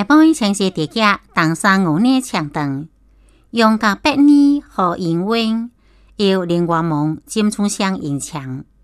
妹请些大家登上我呢长凳，用个百年和英文，由另外梦金冲向迎墙。